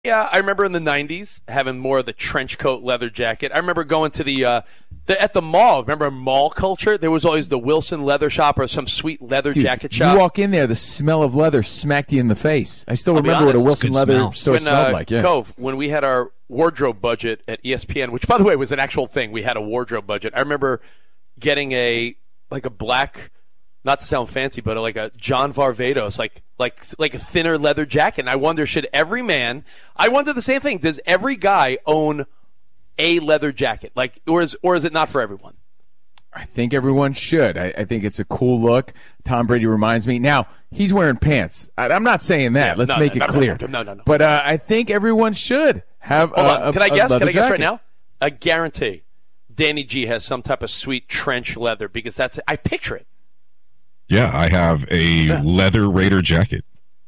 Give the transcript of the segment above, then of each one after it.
Yeah, I remember in the 90s having more of the trench coat leather jacket. I remember going to the at the mall. Remember mall culture? There was always the Wilson leather shop or some sweet leather jacket shop. You walk in there, the smell of leather smacked you in the face. I still remember what a Wilson leather store smelled like. Yeah. Cove, when we had our wardrobe budget at ESPN, which, by the way, was an actual thing. We had a wardrobe budget. I remember getting a black, not to sound fancy, but like a John Varvatos, like a thinner leather jacket. And I wonder, should every man? I wonder the same thing. Does every guy own a leather jacket? Or is it not for everyone? I think everyone should. I think it's a cool look. Tom Brady reminds me. Now, he's wearing pants. I'm not saying that. Let's make it clear. No. But I think everyone should have Hold on. Can I guess? Can I guess jacket right now? I guarantee Danny G has some type of sweet trench leather because I picture it. Yeah, I have a leather Raider jacket.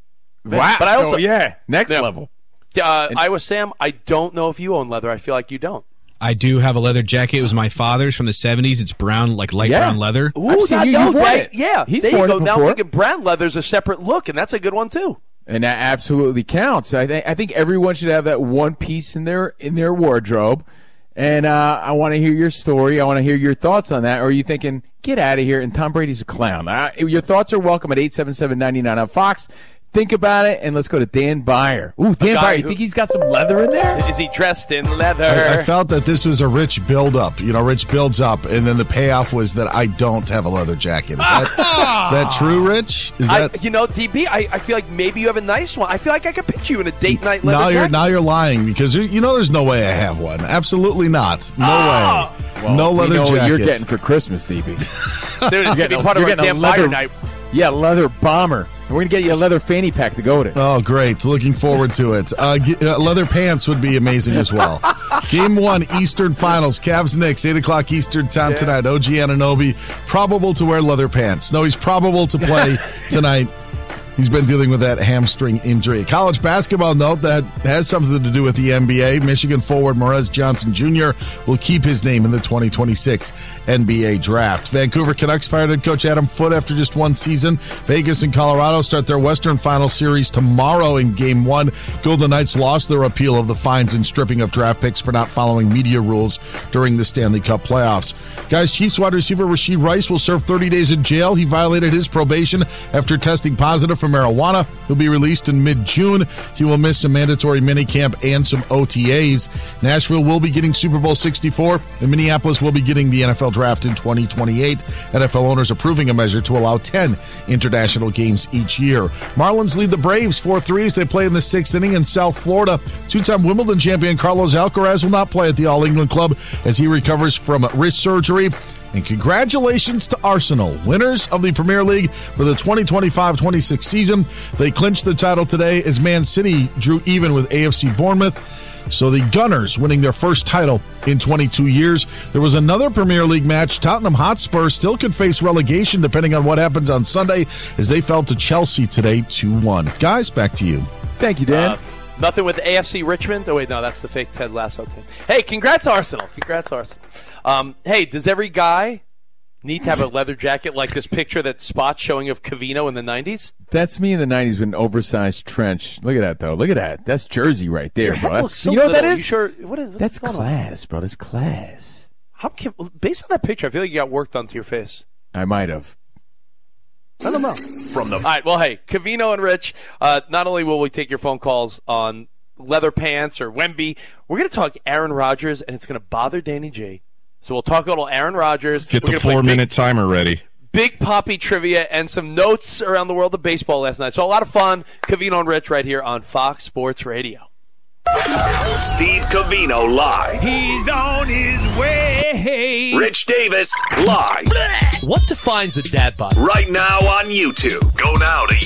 Wow. But I also, next level. Iowa Sam, I don't know if you own leather. I feel like you don't. I do have a leather jacket. It was my father's from the 70s. It's brown, like light brown leather. Ooh, I've seen you've worn it. Yeah, he's there you worn go. it Now before. I'm thinking brown leather's a separate look, and that's a good one too. And that absolutely counts. I think everyone should have that one piece in their wardrobe. And I want to hear your story. I want to hear your thoughts on that. Or are you thinking, get out of here, and Tom Brady's a clown? Your thoughts are welcome at 877-99 on Fox. Think about it, and let's go to Dan Byer. Ooh, Dan Byer, you think he's got some leather in there? Is he dressed in leather? I felt that this was a Rich build-up. Rich builds up, and then the payoff was that I don't have a leather jacket. Is that true, Rich? DB, I feel like maybe you have a nice one. I feel like I could picture you in a date night leather jacket. Now you're lying because there's no way I have one. Absolutely not. No way. Well, no leather jacket. What you're getting for Christmas, DB. Dude, it's going to be part of our Dan Byer night. Yeah, leather bomber. We're going to get you a leather fanny pack to go with it. Oh, great. Looking forward to it. Leather pants would be amazing as well. Game 1, Eastern Finals. Cavs-Knicks, 8 o'clock Eastern time tonight. OG Anunoby, probable to wear leather pants. No, he's probable to play tonight. He's been dealing with that hamstring injury. College basketball note that has something to do with the NBA. Michigan forward Morez Johnson Jr. will keep his name in the 2026 NBA draft. Vancouver Canucks fired head coach Adam Foote after just one season. Vegas and Colorado start their Western Final Series tomorrow in Game 1. Golden Knights lost their appeal of the fines and stripping of draft picks for not following media rules during the Stanley Cup playoffs. Guys, Chiefs wide receiver Rashee Rice will serve 30 days in jail. He violated his probation after testing positive for marijuana. He'll be released in mid-June. He will miss some mandatory minicamp and some OTAs. Nashville will be getting Super Bowl 64, and Minneapolis will be getting the NFL draft in 2028. NFL owners approving a measure to allow 10 international games each year. Marlins lead the Braves 4-3 as they play in the 6th inning in South Florida. Two-time Wimbledon champion Carlos Alcaraz will not play at the All England Club as he recovers from wrist surgery. And congratulations to Arsenal, winners of the Premier League for the 2025-26 season. They clinched the title today as Man City drew even with AFC Bournemouth. So the Gunners winning their first title in 22 years. There was another Premier League match. Tottenham Hotspur still could face relegation depending on what happens on Sunday as they fell to Chelsea today 2-1. Guys, back to you. Thank you, Dan. Nothing with AFC Richmond? Oh, wait, no, that's the fake Ted Lasso team. Hey, congrats, Arsenal. Hey, does every guy need to have a leather jacket like this picture that Spot's showing of Covino in the 90s? That's me in the 90s with an oversized trench. Look at that, though. Look at that. That's Jersey right there, bro. That's, so you know what that little. is? You sure? That's class, bro. That's class. Based on that picture, I feel like you got work done to your face. I might have. I don't know. All right, well, hey, Covino and Rich, not only will we take your phone calls on leather pants or Wemby, we're going to talk Aaron Rodgers, and it's going to bother Danny G. So we'll talk a little Aaron Rodgers. Get the 4-minute timer ready. Big Poppy trivia and some notes around the world of baseball last night. So a lot of fun. Covino and Rich right here on Fox Sports Radio. Steve Covino live. He's on his way. Rich Davis live. What defines a dad bod? Right now on YouTube. Go now to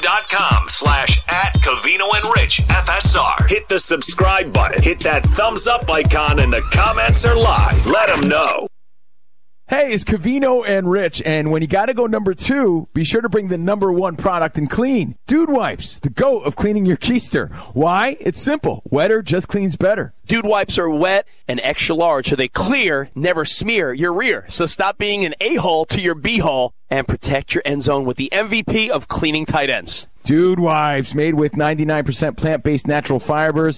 youtube.com/@Covino and Rich FSR. Hit the subscribe button. Hit that thumbs up icon and the comments are live. Let them know. Hey, it's Covino and Rich, and when you got to go number 2, be sure to bring the number 1 product in clean. Dude Wipes, the GOAT of cleaning your keister. Why? It's simple. Wetter just cleans better. Dude Wipes are wet and extra large, so they clear, never smear your rear. So stop being an a-hole to your b-hole and protect your end zone with the MVP of cleaning tight ends. Dude Wipes, made with 99% plant-based natural fibers.